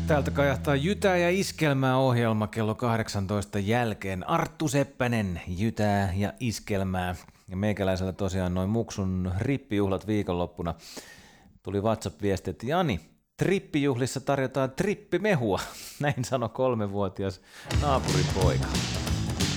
täältä kajahtaa Jytää ja Iskelmää ohjelma kello 18 jälkeen. Arttu Seppänen, Jytää ja Iskelmää. Ja meikäläisellä tosiaan noin Muksun rippijuhlat viikonloppuna. Tuli WhatsApp-viesti, että Jani, trippijuhlissa tarjotaan trippimehua. Näin sanoi 3-vuotias naapuripoika.